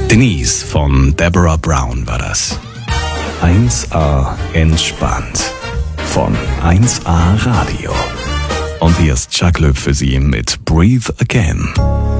Denise von Deborah Brown war das. 1A entspannt von 1A Radio. Und hier ist Chuck Löb für Sie mit Breathe Again.